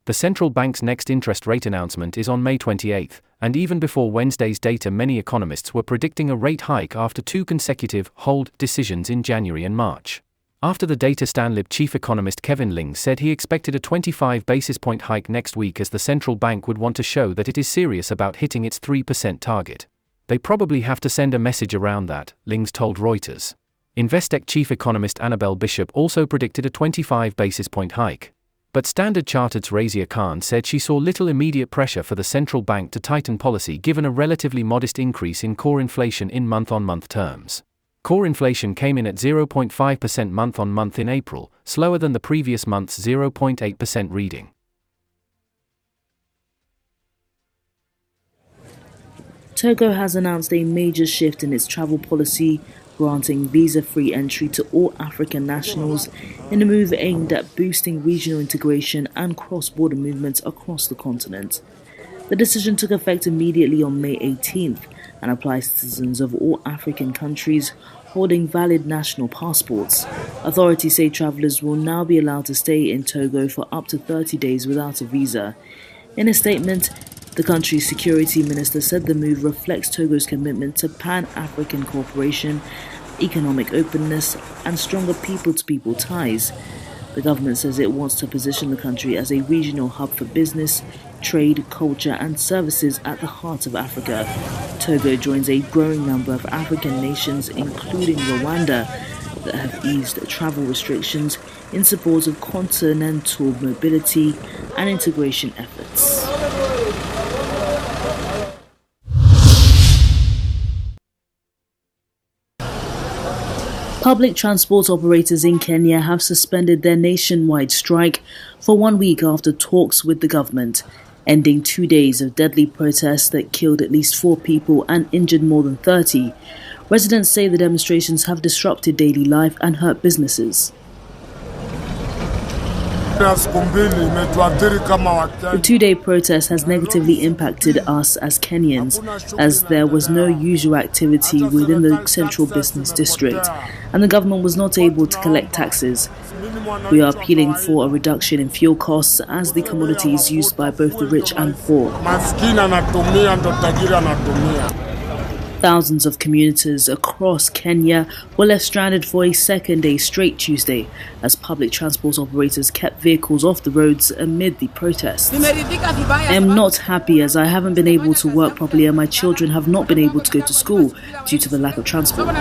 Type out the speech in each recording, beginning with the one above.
The central bank's next interest rate announcement is on May 28, and even before Wednesday's data, many economists were predicting a rate hike after two consecutive hold decisions in January and March. After the data, Stanlib chief economist Kevin Ling said he expected a 25 basis point hike next week, as the central bank would want to show that it is serious about hitting its 3% target. They probably have to send a message around that, Lings told Reuters. Investec chief economist Annabelle Bishop also predicted a 25 basis point hike. But Standard Chartered's Razia Khan said she saw little immediate pressure for the central bank to tighten policy given a relatively modest increase in core inflation in month-on-month terms. Core inflation came in at 0.5% month-on-month in April, slower than the previous month's 0.8% reading. Togo has announced a major shift in its travel policy, granting visa-free entry to all African nationals in a move aimed at boosting regional integration and cross-border movements across the continent. The decision took effect immediately on May 18th and applies to citizens of all African countries holding valid national passports. Authorities say travellers will now be allowed to stay in Togo for up to 30 days without a visa. In a statement, the country's security minister said the move reflects Togo's commitment to Pan-African cooperation, economic openness, and stronger people-to-people ties. The government says it wants to position the country as a regional hub for business, trade, culture, and services at the heart of Africa. Togo joins a growing number of African nations, including Rwanda, that have eased travel restrictions in support of continental mobility and integration efforts. Public transport operators in Kenya have suspended their nationwide strike for 1 week after talks with the government, ending 2 days of deadly protests that killed at least 4 people and injured more than 30. Residents say the demonstrations have disrupted daily life and hurt businesses. The 2-day protest has negatively impacted us as Kenyans, as there was no usual activity within the central business district, and the government was not able to collect taxes. We are appealing for a reduction in fuel costs, as the commodity is used by both the rich and poor. Thousands of commuters across Kenya were left stranded for a second day straight Tuesday, as public transport operators kept vehicles off the roads amid the protests. I am not happy, as I haven't been able to work properly and my children have not been able to go to school due to the lack of transport.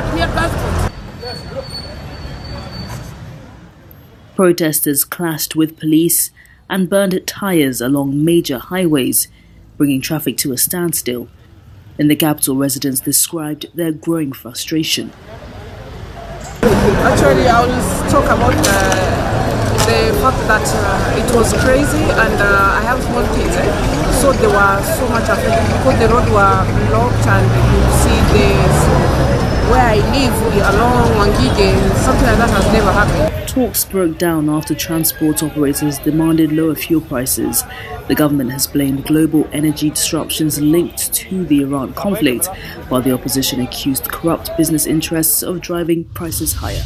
Protesters clashed with police and burned tyres along major highways, bringing traffic to a standstill. In the capital, residents described their growing frustration. Actually, I will talk about the fact that it was crazy, and I have small kids, so they were so much affected because the road were blocked, and you see this where I live along Wangige, something like that has never happened. Talks broke down after transport operators demanded lower fuel prices. The government has blamed global energy disruptions linked to the Iran conflict, while the opposition accused corrupt business interests of driving prices higher.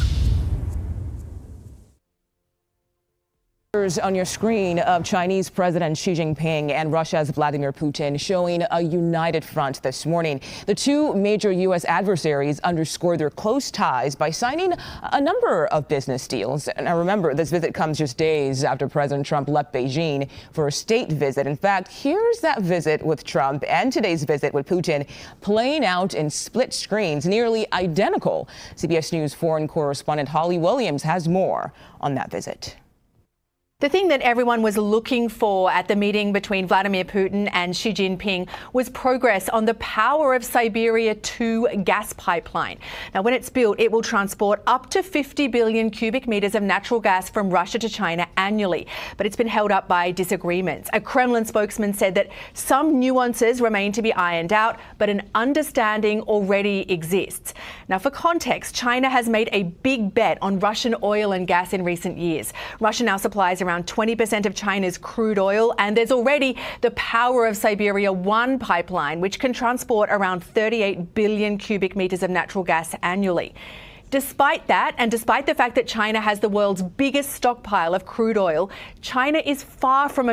On your screen of Chinese President Xi Jinping and Russia's Vladimir Putin showing a united front this morning. The two major U.S. adversaries underscored their close ties by signing a number of business deals. Now remember, this visit comes just days after President Trump left Beijing for a state visit. In fact, here's that visit with Trump and today's visit with Putin playing out in split screens, nearly identical. CBS News foreign correspondent Holly Williams has more on that visit. The thing that everyone was looking for at the meeting between Vladimir Putin and Xi Jinping was progress on the Power of Siberia 2 gas pipeline. Now, when it's built, it will transport up to 50 billion cubic metres of natural gas from Russia to China annually. But it's been held up by disagreements. A Kremlin spokesman said that some nuances remain to be ironed out, but an understanding already exists. Now, for context, China has made a big bet on Russian oil and gas in recent years. Russia now supplies around 20% of China's crude oil, and there's already the Power of Siberia 1 pipeline, which can transport around 38 billion cubic metres of natural gas annually. Despite that, and despite the fact that China has the world's biggest stockpile of crude oil, China is far from